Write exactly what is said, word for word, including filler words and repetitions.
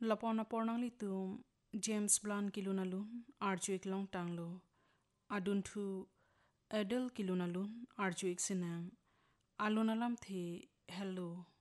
Lapona pornang litum James Blunt kilunalun arjuik long tanglo adun thu Adele kilunalun arjuik sinang alunalam the hello